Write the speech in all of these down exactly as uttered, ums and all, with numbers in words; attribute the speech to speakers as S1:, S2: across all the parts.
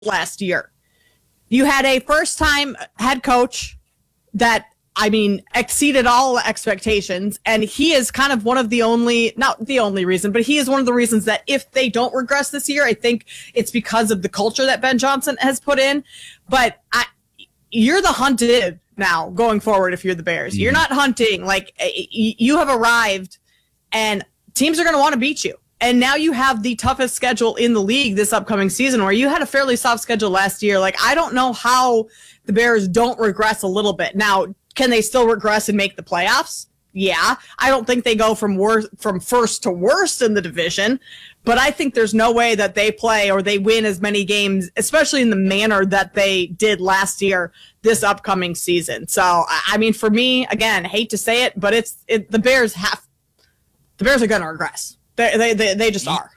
S1: last year. You had a first-time head coach that, I mean, exceeded all expectations, and he is kind of one of the only, not the only reason, but he is one of the reasons that if they don't regress this year, I think it's because of the culture that Ben Johnson has put in. But I, you're the hunted now going forward if you're the Bears. Mm-hmm. You're not hunting. Like, you have arrived, and teams are going to want to beat you. And now you have the toughest schedule in the league this upcoming season, where you had a fairly soft schedule last year. Like, I don't know how the Bears don't regress a little bit. Now, can they still regress and make the playoffs? Yeah. I don't think they go from worst, from first to worst in the division, but I think there's no way that they play or they win as many games, especially in the manner that they did last year, this upcoming season. So, I mean, for me, again, hate to say it, but it's it, the Bears have, the Bears are going to regress. They, they, they, they just are.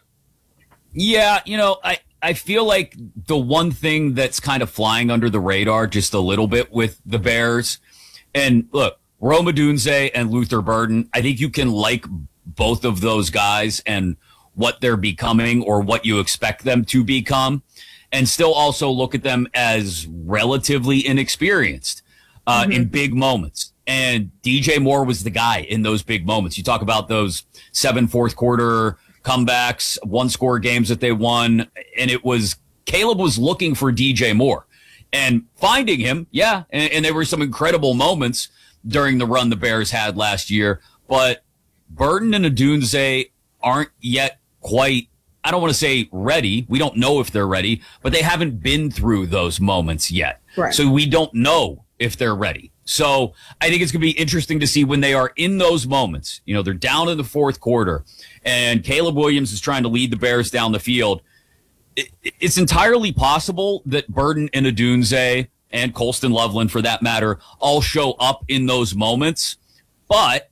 S2: Yeah. You know, I, I feel like the one thing that's kind of flying under the radar just a little bit with the Bears, and look, Rome Odunze and Luther Burden, I think you can like both of those guys and what they're becoming or what you expect them to become, and still also look at them as relatively inexperienced uh, mm-hmm. in big moments. And D J Moore was the guy in those big moments. You talk about those seven fourth quarter comebacks, one score games that they won, and it was Caleb was looking for D J Moore and finding him. Yeah. And, and there were some incredible moments during the run the Bears had last year, but Burton and Odunze aren't yet quite, I don't want to say ready. We don't know if they're ready, but they haven't been through those moments yet.
S1: Right.
S2: So we don't know if they're ready. So I think it's going to be interesting to see when they are in those moments. You know, they're down in the fourth quarter and Caleb Williams is trying to lead the Bears down the field. It, it's entirely possible that Burden and Odunze and Colston Loveland, for that matter, all show up in those moments. But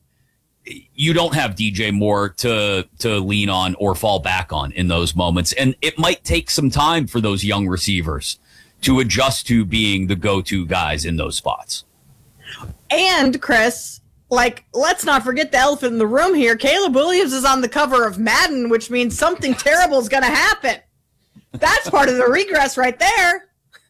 S2: you don't have D J Moore to to lean on or fall back on in those moments. And it might take some time for those young receivers to adjust to being the go-to guys in those spots.
S1: And, Chris, like, let's not forget the elephant in the room here. Caleb Williams is on the cover of Madden, which means something terrible is going to happen. That's part of the regress right there.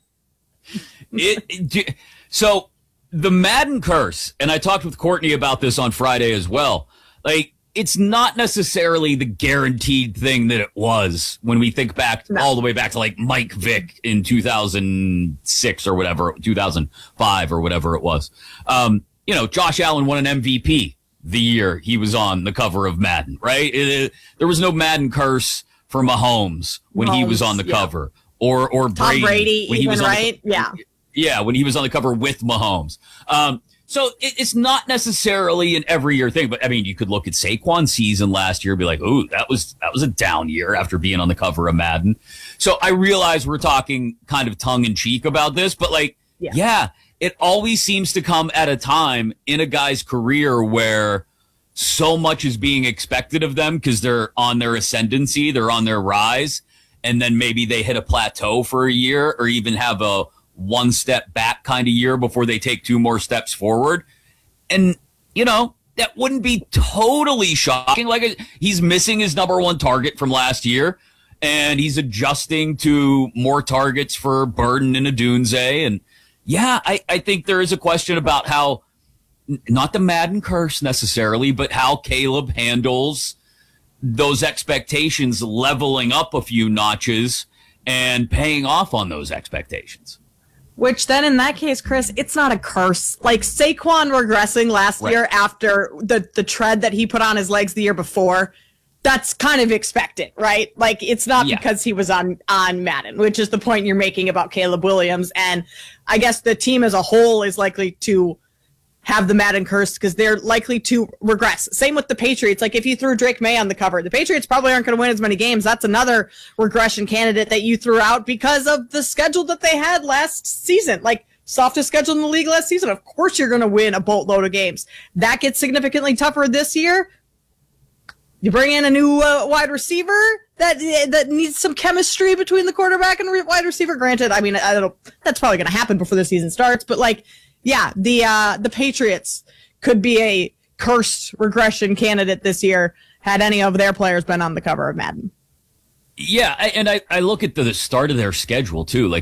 S2: It, it, so the Madden curse, and I talked with Courtney about this on Friday as well, like, it's not necessarily the guaranteed thing that it was when we think back no. all the way back to like Mike Vick in two thousand six or whatever, two thousand five or whatever it was. Um, you know, Josh Allen won an M V P the year he was on the cover of Madden, right? It, it, there was no Madden curse for Mahomes when Mahomes, he was on the yeah. cover, or or
S1: Tom
S2: Brady,
S1: Brady
S2: when
S1: even,
S2: he was on
S1: right?
S2: The,
S1: yeah,
S2: yeah, when he was on the cover with Mahomes. Um, So it, it's not necessarily an every year thing, but I mean, you could look at Saquon's season last year and be like, "Ooh, that was that was a down year after being on the cover of Madden." So I realize we're talking kind of tongue in cheek about this, but like, yeah. yeah, it always seems to come at a time in a guy's career where so much is being expected of them because they're on their ascendancy, they're on their rise, and then maybe they hit a plateau for a year or even have a one step back kind of year before they take two more steps forward. And, you know, that wouldn't be totally shocking. Like, he's missing his number one target from last year, and he's adjusting to more targets for Burden and Odunze. And yeah, I, I think there is a question about how, not the Madden curse necessarily, but how Caleb handles those expectations leveling up a few notches and paying off on those expectations.
S1: Which then in that case, Chris, it's not a curse. Like Saquon regressing last right. year after the, the tread that he put on his legs the year before, that's kind of expected, right? Like, it's not yeah. because he was on, on Madden, which is the point you're making about Caleb Williams. And I guess the team as a whole is likely to have the Madden curse because they're likely to regress. Same with the Patriots. Like, if you threw Drake May on the cover, the Patriots probably aren't going to win as many games. That's another regression candidate that you threw out because of the schedule that they had last season. Like, softest schedule in the league last season. Of course you're going to win a boatload of games. That gets significantly tougher this year. You bring in a new uh, wide receiver that that needs some chemistry between the quarterback and re- wide receiver. Granted, I mean, I don't know, that's probably going to happen before the season starts, but like, yeah, the uh, the Patriots could be a cursed regression candidate this year had any of their players been on the cover of Madden.
S2: Yeah, I- and I, I look at the, the start of their schedule too. Like